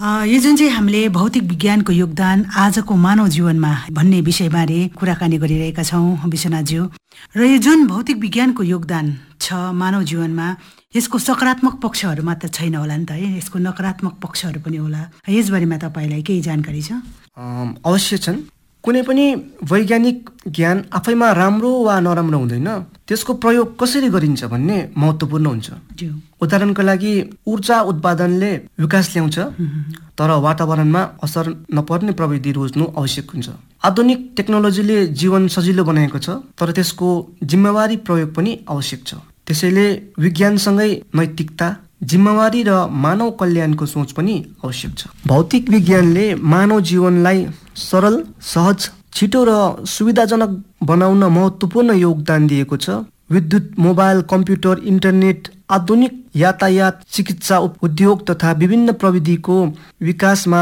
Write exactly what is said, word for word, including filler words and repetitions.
यो जुन चाहिँ हामीले भौतिक विज्ञानको योगदान आजको मानव जीवनमा भन्ने विषयबारे कुराकानी गरिरहेका छौँ विश्वनाथज्यू, र यो जुन भौतिक विज्ञानको योगदान छ मानव जीवनमा, यसको सकारात्मक पक्षहरू मात्र छैन होला नि त है, यसको नकारात्मक पक्षहरू पनि होला। यसबारेमा तपाईँलाई केही जानकारी छ? अवश्य छन्। कुनै पनि वैज्ञानिक ज्ञान आफैमा राम्रो वा नराम्रो हुँदैन, त्यसको प्रयोग कसरी गरिन्छ भन्ने महत्त्वपूर्ण हुन्छ। उदाहरणका लागि ऊर्जा उत्पादनले विकास ल्याउँछ, तर वातावरणमा असर नपर्ने प्रविधि रोज्नु आवश्यक हुन्छ। आधुनिक टेक्नोलोजीले जीवन सजिलो बनाएको छ, तर त्यसको जिम्मेवारी प्रयोग पनि आवश्यक छ। त्यसैले विज्ञानसँगै नैतिकता, जिम्मेवारी र मानव कल्याणको सोच पनि आवश्यक छ। भौतिक विज्ञानले मानव जीवनलाई सरल, सहज, छिटो र सुविधाजनक बनाउन महत्त्वपूर्ण योगदान दिएको छ। विद्युत, मोबाइल, कम्प्युटर, इन्टरनेट, आधुनिक यातायात, चिकित्सा उद्योग तथा विभिन्न प्रविधिको विकासमा